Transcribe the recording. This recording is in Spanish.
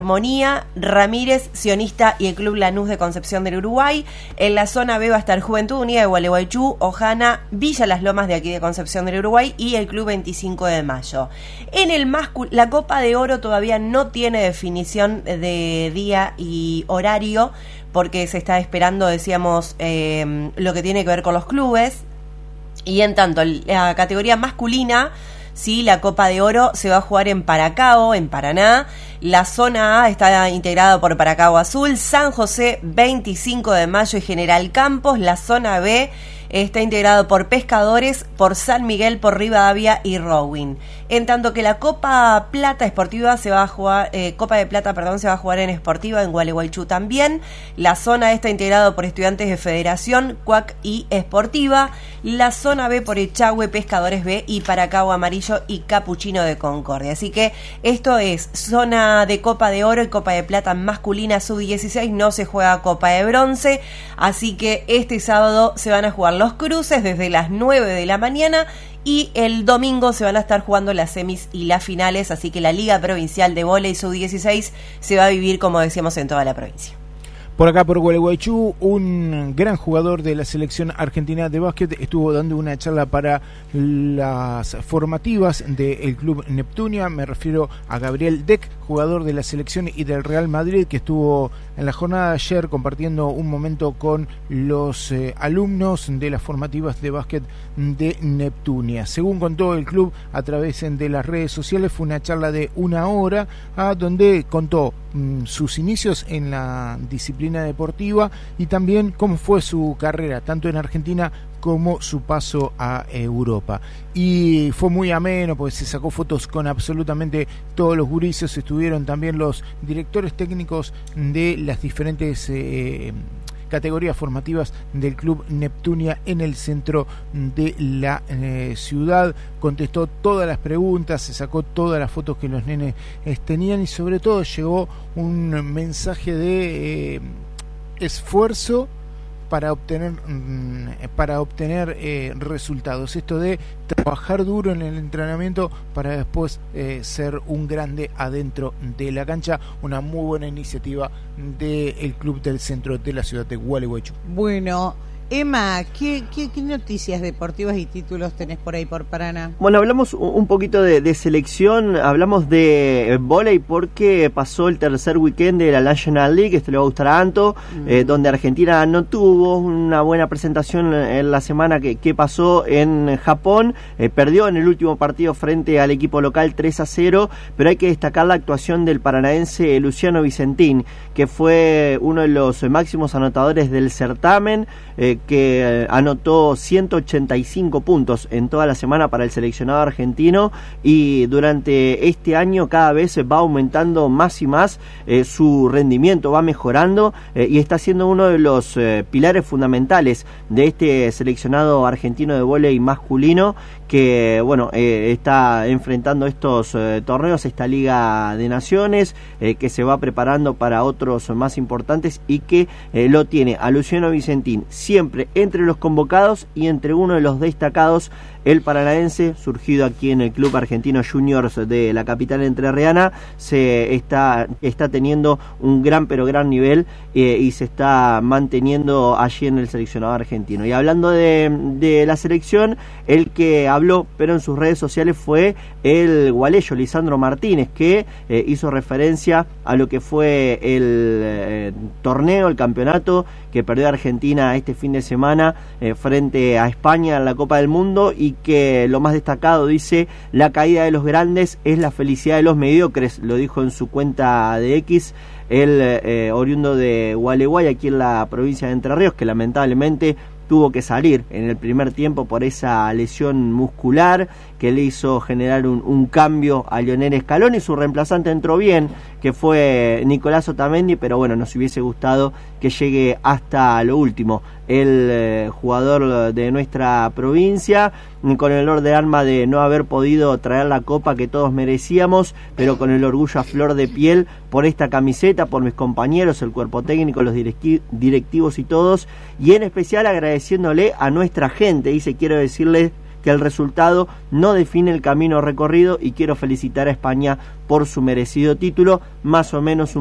Armonía, Ramírez, Sionista y el Club Lanús de Concepción del Uruguay. En la zona B va a estar Juventud Unida de Gualeguaychú, Ojana, Villa Las Lomas de aquí de Concepción del Uruguay y el Club 25 de Mayo. En el la Copa de Oro todavía no tiene definición de día y horario porque se está esperando, decíamos, lo que tiene que ver con los clubes. Y en tanto, la categoría masculina, sí, la Copa de Oro se va a jugar en Paracao, en Paraná. La zona A está integrada por Paracao Azul, San José, 25 de Mayo y General Campos. La zona B está integrado por Pescadores, por San Miguel, por Rivadavia y Rowing. En tanto que la Copa Plata Esportiva se va a jugar, Copa de Plata, perdón, se va a jugar en Esportiva, en Gualeguaychú también. La zona A está integrado por Estudiantes de Federación, CUAC y Esportiva. La zona B por Echagüe, Pescadores B y Paracao Amarillo y Capuchino de Concordia. Así que esto es zona de Copa de Oro y Copa de Plata masculina sub-16, no se juega Copa de Bronce, así que este sábado se van a jugar los cruces desde las 9 de la mañana y el domingo se van a estar jugando las semis y las finales, así que la Liga Provincial de Vóley sub-16 se va a vivir, como decíamos, en toda la provincia. Por acá, por Gualeguaychú, un gran jugador de la selección argentina de básquet estuvo dando una charla para las formativas del Club Neptunia. Me refiero a Gabriel Deck, jugador de la selección y del Real Madrid, que estuvo en la jornada de ayer compartiendo un momento con los alumnos de las formativas de básquet de Neptunia. Según contó el club a través de las redes sociales, fue una charla de 1 hora donde contó sus inicios en la disciplina deportiva y también cómo fue su carrera, tanto en Argentina como su paso a Europa. Y fue muy ameno porque se sacó fotos con absolutamente todos los gurises, estuvieron también los directores técnicos de las diferentes categorías formativas del Club Neptunia en el centro de la ciudad. Contestó todas las preguntas, se sacó todas las fotos que los nenes tenían y sobre todo llegó un mensaje de esfuerzo para obtener resultados. Esto de trabajar duro en el entrenamiento para después ser un grande adentro de la cancha. Una muy buena iniciativa del Club del Centro de la ciudad de Gualeguaychú. Bueno, Emma, ¿qué noticias deportivas y títulos tenés por ahí por Paraná? Bueno, hablamos un poquito de selección, hablamos de vóley porque pasó el tercer weekend de la National League, esto le va a gustar a Anto, donde Argentina no tuvo una buena presentación en la semana que pasó en Japón, perdió en el último partido frente al equipo local 3-0, pero hay que destacar la actuación del paranaense Luciano Vicentín, que fue uno de los máximos anotadores del certamen, que anotó 185 puntos en toda la semana para el seleccionado argentino y durante este año cada vez va aumentando más y más su rendimiento, va mejorando y está siendo uno de los pilares fundamentales de este seleccionado argentino de vóley masculino que está enfrentando estos torneos, esta Liga de Naciones que se va preparando para otros más importantes y que lo tiene a Luciano Vicentín siempre entre los convocados y entre uno de los destacados, el paranaense, surgido aquí en el Club Argentino Juniors de la capital entrerriana, se está teniendo un gran nivel y se está manteniendo allí en el seleccionado argentino. Y hablando de la selección, el que habló, pero en sus redes sociales, fue el gualeyo Lisandro Martínez, que hizo referencia a lo que fue el torneo, el campeonato que perdió Argentina este fin de semana frente a España en la Copa del Mundo y que lo más destacado, dice, la caída de los grandes es la felicidad de los mediocres, lo dijo en su cuenta de X, el oriundo de Gualeguay, aquí en la provincia de Entre Ríos, que lamentablemente tuvo que salir en el primer tiempo por esa lesión muscular que le hizo generar un cambio a Lionel Scaloni. Su reemplazante entró bien, que fue Nicolás Otamendi, pero bueno, nos hubiese gustado que llegue hasta lo último el jugador de nuestra provincia, con el dolor de alma de no haber podido traer la copa que todos merecíamos, pero con el orgullo a flor de piel por esta camiseta, por mis compañeros, el cuerpo técnico, los directivos y todos, y en especial agradeciéndole a nuestra gente. Dice, quiero decirles que el resultado no define el camino recorrido y quiero felicitar a España por su merecido título, más o menos un